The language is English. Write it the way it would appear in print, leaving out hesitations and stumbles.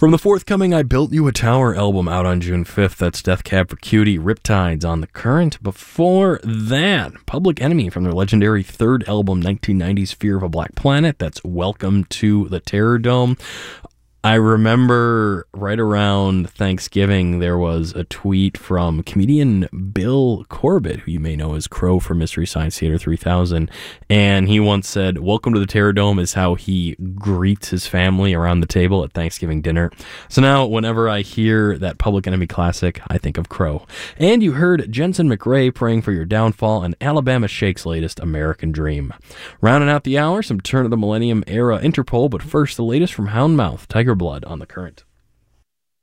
From the forthcoming I Built You a Tower album out on June 5th, that's Death Cab for Cutie, Riptides on The Current. Before that, Public Enemy from their legendary third album, 1990's Fear of a Black Planet, that's Welcome to the Terror Dome. I remember right around Thanksgiving, there was a tweet from comedian Bill Corbett, who you may know as Crow from Mystery Science Theater 3000, and he once said, "Welcome to the Terror Dome" is how he greets his family around the table at Thanksgiving dinner. So now, whenever I hear that Public Enemy classic, I think of Crow. And you heard Jensen McRae, Praying for Your Downfall, and Alabama Shake's latest, American Dream. Rounding out the hour, some turn of the millennium era Interpol, but first, the latest from Houndmouth, Tiger Blood on The Current.